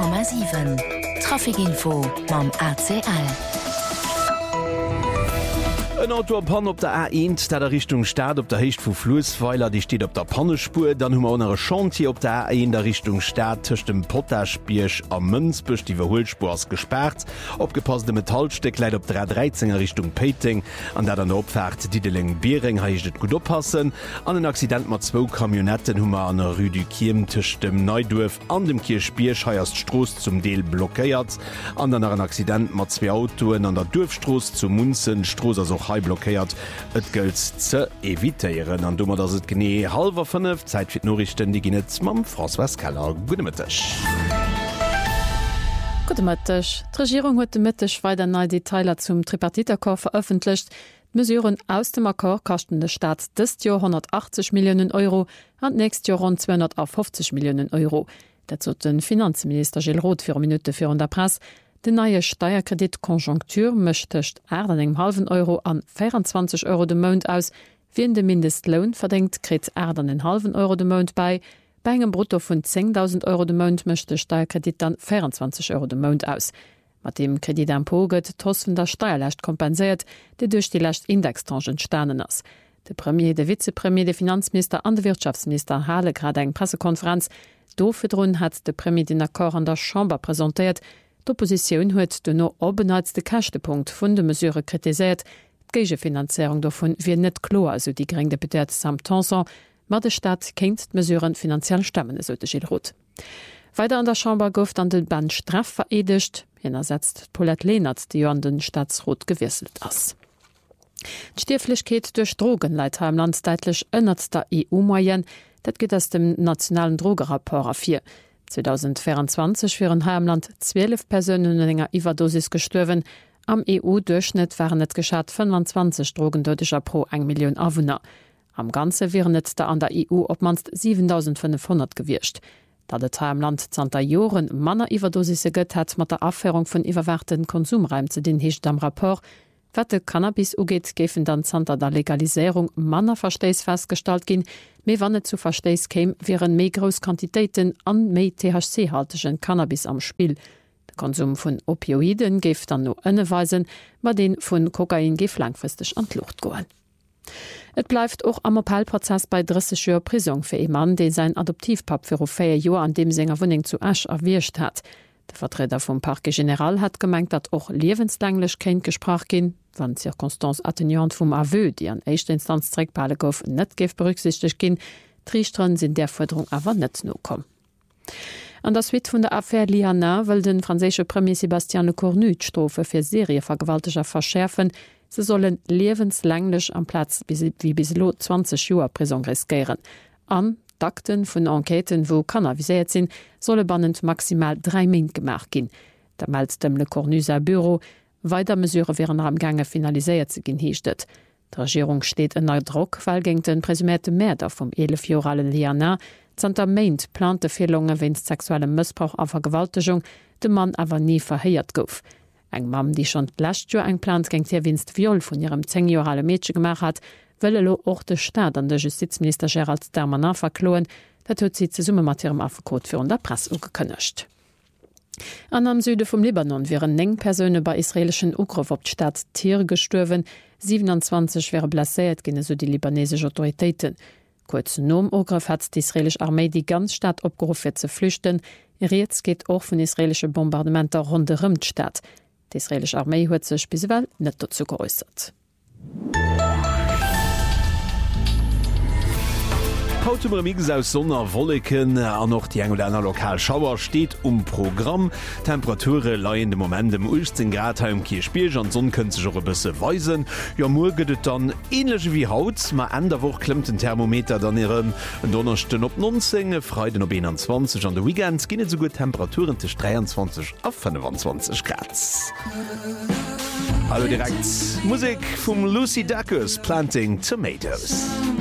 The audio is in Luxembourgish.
100,7 Trafikinfo mam ACL. Ein Auto Pan op der A1 der Richtung Stadt op der Hecht vu Flussweiler, die steht op der Pannespur, dann hummer andere Chantier op der A1 der Richtung Stadt tischcht dem Potaschbiersch am Münzbüch die Verholspurs gesperrt, opgepasste Metallsteck leit op der 13er Richtung Peting, an der dann opfahrt Diedeling Bering haichtet gut oppassen, an den Accident mat 2 Kamionetten hummer an der Rue du Kiem tischcht dem Neudorf an dem Kirchbiersch heierst Stroß zum Deel blockéiert, an den ein Accident mat 2 Autoen an der Dorfstroß zu Munzen, Stroß also blockiert, et gëlt ze evitéieren an dummer dats et genée 4:30 Zeit fir Norrichten die ginnet mam François Keller Gudemëttech. Gudemëttech. D'Regierung huet de Mëttech weiter nei Detailer zum Tripartiteakkord veröffentlicht. Mesuren aus dem Akkor kachten de Staat dëst Jahr 180 Millionen Euro an nächst Jahr rund 250 Millionen Euro. Dat zot den Finanzminister Gilles Roth 4 Minuten vir der Presse. De neue Steuerkreditkonjunktur mëchtecht €1,5 Euro an 24 Euro de Mond aus, wie de Mindestlohn verdenkt krit €1,5 Euro de Mond bei engem Brutto vun 10.000 Euro de Mond mëchte Steuerkredit dann 24 Euro de Mond aus. Mat dem Kreditempo gëtt tos vun der Steuerlächt kompensiert, déi duch die Lächt Indextrangen stanen ass. De Premier, de Vizepremier, de Finanzminister an de Wirtschaftsminister hale grad eng Pressekonferenz. Dofirrun hat de Premier den Akkor an der Chamber präsentiert. D'Opposition huet de no obenheitste Kächtepunkt vun de Mesure kritiséiert. D'Geige Finanzierung davon wie net klo, also die gering Deputat Sam Tanson, mat de Staat kennt d'Mesuren finanziell stemmen, eso de Gilles Roth. Weiter an der Chamber gouft an den Band Straff veredigt, hinnersetzt Paulette Lehnert, die an den Staatsrot gewirselt ass. D'Stieflichkeet durch Drogen leit ha im Land deitlich ënnert der EU-Moyen, dat geht aus dem nationalen Drogerapport A4. 2024 wären ha im Land 12 Personen enger Iwerdosis gestürwen. Am EU-Durchschnitt waren net geschat 25 Drogendeutescher pro 1 Million Einwohner. Am Ganze wären net da an der EU op manst 7.500 gewircht. Da det ha im Land zanter Joren Manner Iwerdosisse gëtt hat mat der Abfährung von iwwerwerten Konsumreim zu den hecht am Rapport. Wette Cannabis ugeht gefen dann zanter der Legalisierung Manner Verstees festgestalt gin, méi wann zu Verstees käm, wären méi gros Quantitäten an méi THC-haltegen Cannabis am Spiel. De Konsum vun Opioiden geft dann no ënneweisen, mat den vun Kokain gef langfristig an Lucht goen. Et bleibt auch am Appellprozess bei 30 Joer Prisung fir e Mann, den sein Adoptivpap fir 4 Joer an dem Sänger Wuning zu Asch erwircht hat. Der Vertreter vom Parquet General hat gemeint, dat och lebenslänglich kennt gesprach gin, wann Circonstance attenuant vum Aveu, die an echte Instanzträgpale gouf net gef berücksichtigt gin, Triestren sind der Forderung awer net no kom. An der Suite vun der Affaire Liana will den franzésche Premier Sébastien Lecornu d'Strofe fir Serievergewaltiger verschärfen. Se sollen lebenslänglich am Platz wie bislo 20 Joer Prisung riskieren. An Dakten vun Enqueten, wo kannaviséiert sinn, solle bannend maximal 3 Min gemacht gin. Da meldt dem Lecornuser Büro, weiter Mesure wären am Gange finaliséiert ze gin hiechtet. Die Regierung steht ënner Druck, weil gegen den presumerte Mörder vom 11-joralen Liana Zanter meint plante Fehlungen wenn's sexuelle Missbrauch a Vergewaltigung de Mann awer nie verheiert gouf. Eng Mam, die schon last Jahr eng plant gegen ihr Winst Viol von ihrem 10-jorale Mädchen gemacht hat, wëlle lo och de Staat an der Justizminister Gerald Darmanin verkloen, dat huet sie ze Summe mat ihrem Afkot für der Presse ugekënnecht. An am Süde vom Libanon wären 9 Persone bei israelischen Ugruf op d'Stadt Tir gestürwen, 27 wäre blessiert gene so die libanesische Autoritäten. Kurz nom Ugruf hat die israelische Armee die ganze Stadt opgerufen zu flüchten. Jetzt geht auch von israelische Bombardementer rundherum die Stadt. Die israelische Armee hat sich bisweilen nicht dazu geäußert. Hautmix aus Sonnerwolleken an noch die eng oder Lokalschauer steht Programm. Temperature leiien de Moment dem 18 Grad im Kirchspiel an Sonn können sich bisse weisen. Ja morgedet dann ähnlich wie Haut, ma an der Woche klemmt den Thermometer dann ihren Donnersten op 19, Freitag op 21 an der Weekend gehen so gut Temperaturen zwischen 23 auf 25 Grad. Hallo direkt Musik vom Lucy Dacus Planting Tomatoes.